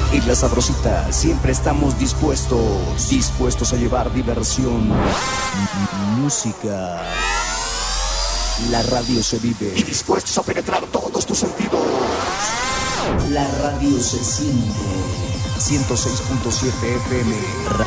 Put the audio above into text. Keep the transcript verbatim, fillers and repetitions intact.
En La Sabrosita siempre estamos dispuestos, dispuestos a llevar diversión, música. La radio se vive, y dispuestos a penetrar todos tus sentidos. La radio se siente. ciento seis punto siete F M.